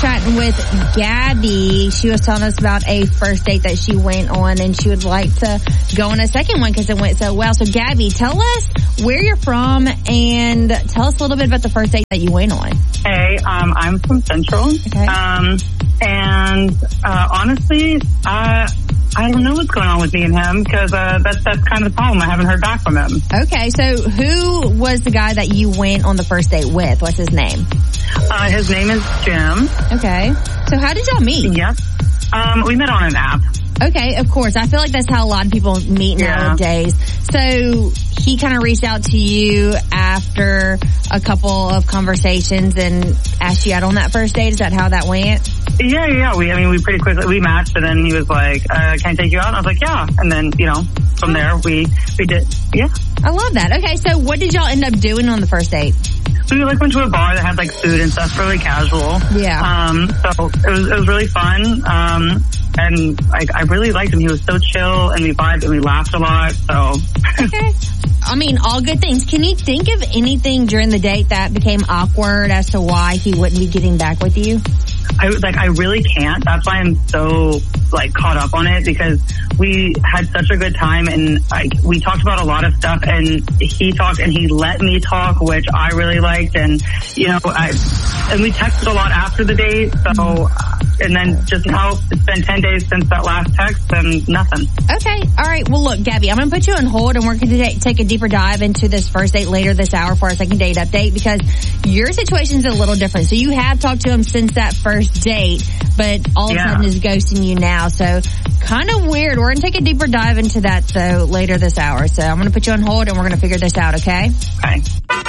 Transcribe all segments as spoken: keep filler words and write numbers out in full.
chatting with Gabby. She was telling us about a first date that she went on, and she would like to go on a second one because it went so well. So, Gabby, tell us where you're from and tell us a little bit about the first date that you went on. Hey, um, I'm from Central. Okay. Um, and uh, honestly, uh, I don't know what's going on with me and him because uh, that's that's kind of the problem. I haven't heard back from him. Okay, so who was the guy that you went on the first date with? What's his name? Uh, his name is Jim. Okay. So how did y'all meet? Yep. Um, we met on an app. Okay, of course. I feel like that's how a lot of people meet Yeah. nowadays. So he kind of reached out to you after a couple of conversations and asked you out on that first date. Is that how that went? Yeah, yeah. We, I mean, we pretty quickly we matched, and then he was like, uh, "Can I take you out?" And I was like, "Yeah." And then, you know, from there we we did. Yeah. I love that. Okay, so what did y'all end up doing on the first date? We like went to a bar that had like food and stuff, really casual. Yeah. Um. So it was it was really fun. Um. And like I really liked him. He was so chill, and we vibed, and we laughed a lot. So. Okay. I mean, all good things. Can you think of anything during the date that became awkward as to why he wouldn't be getting back with you? I like I really can't. That's why I'm so like caught up on it, because we had such a good time, and like we talked about a lot of stuff, and he talked and he let me talk, which I really liked. And you know, I and we texted a lot after the date. So and then just now it's been ten days since that last text and nothing. Okay. All right. Well, look, Gabby, I'm going to put you on hold, and we're going to take a deeper dive into this first date later this hour for our second date update, because your situation's a little different. So you have talked to him since that first date, but all of Yeah. a sudden is ghosting you now. So kind of weird. We're going to take a deeper dive into that, though, later this hour. So I'm going to put you on hold, and we're going to figure this out, okay? Okay.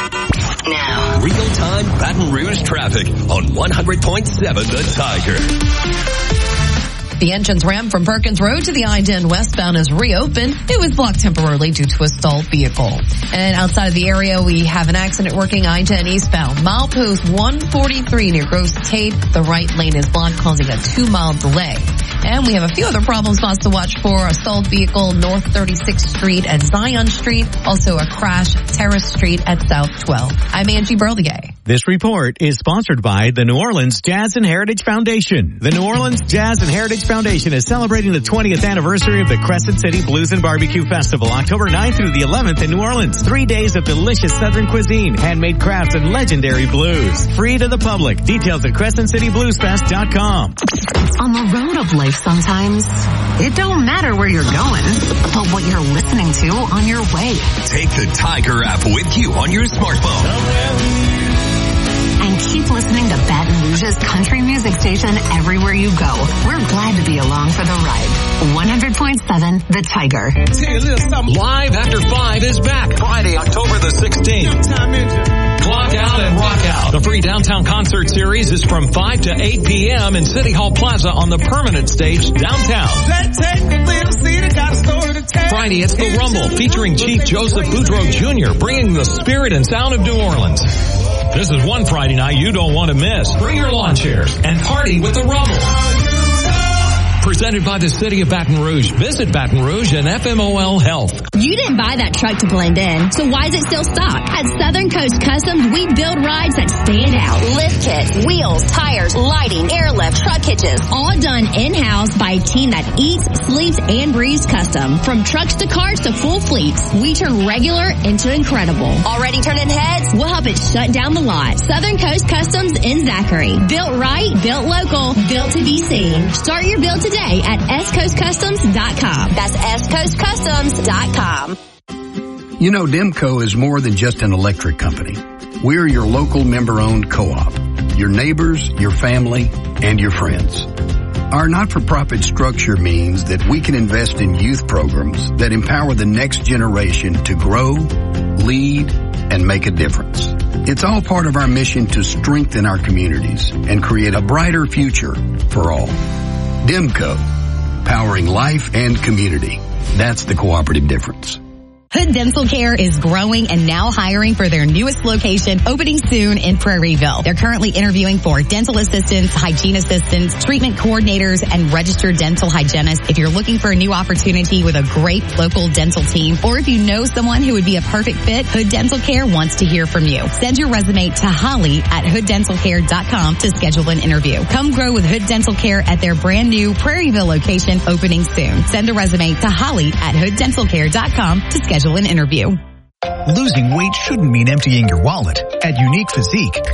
Now, real-time Baton Rouge traffic on one hundred point seven The Tiger. The entrance ramp from Perkins Road to the I ten westbound is reopened. It was blocked temporarily due to a stalled vehicle. And outside of the area, we have an accident working I ten eastbound. Milepost one forty-three near Gross Tate. The right lane is blocked, causing a two-mile delay. And we have a few other problem spots to watch for. A stalled vehicle North thirty-sixth Street at Zion Street. Also a crash Terrace Street at South twelve. I'm Angie Burlingame. This report is sponsored by the New Orleans Jazz and Heritage Foundation. The New Orleans Jazz and Heritage Foundation is celebrating the twentieth anniversary of the Crescent City Blues and Barbecue Festival, October ninth through the eleventh in New Orleans. Three days of delicious Southern cuisine, handmade crafts, and legendary blues. Free to the public. Details at crescent city blues fest dot com. On the road of life sometimes, it don't matter where you're going, but what you're listening to on your way. Take the Tiger app with you on your smartphone. And keep listening to Baton Rouge's country music station everywhere you go. We're glad to be along for the ride. one hundred point seven The Tiger. Live After Five is back Friday, October the sixteenth. Clock out and rock out. The free downtown concert series is from five to eight p.m. in City Hall Plaza on the permanent stage downtown. Friday, it's The Rumble featuring Chief Joseph Boudreaux Junior bringing the spirit and sound of New Orleans. This is one Friday night you don't want to miss. Bring your lawn chairs and party with The Rumble. Presented by the City of Baton Rouge. Visit Baton Rouge and F M O L Health. You didn't buy that truck to blend in, so why is it still stock? At Southern Coast Customs, we build rides that stand out. Lift kits, wheels, tires, lighting, airlift, truck hitches, all done in-house by a team that eats, sleeps, and breathes custom. From trucks to cars to full fleets, we turn regular into incredible. Already turning heads? We'll help it shut down the lot. Southern Coast Customs in Zachary. Built right, built local, built to be seen. Start your build today at s coast customs dot com. That's s coast customs dot com. You know, Demco is more than just an electric company. We're your local member-owned co-op, your neighbors, your family, and your friends. Our not-for-profit structure means that we can invest in youth programs that empower the next generation to grow, lead, and make a difference. It's all part of our mission to strengthen our communities and create a brighter future for all. Demco, powering life and community. That's the cooperative difference. Hood Dental Care is growing and now hiring for their newest location, opening soon in Prairieville. They're currently interviewing for dental assistants, hygiene assistants, treatment coordinators, and registered dental hygienists. If you're looking for a new opportunity with a great local dental team, or if you know someone who would be a perfect fit, Hood Dental Care wants to hear from you. Send your resume to Holly at hood dental care dot com to schedule an interview. Come grow with Hood Dental Care at their brand new Prairieville location, opening soon. Send a resume to Holly at hood dental care dot com to schedule an interview. Losing weight shouldn't mean emptying your wallet. At Unique Physique,